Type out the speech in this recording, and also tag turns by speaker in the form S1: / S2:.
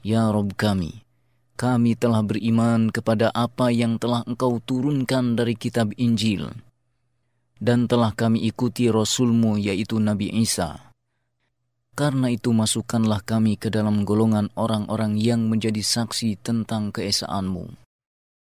S1: Ya Rabb kami telah beriman kepada apa yang telah Engkau turunkan dari kitab Injil, dan telah kami ikuti Rasul-Mu yaitu Nabi Isa. Karena itu masukkanlah kami ke dalam golongan orang-orang yang menjadi saksi tentang keesaan-Mu.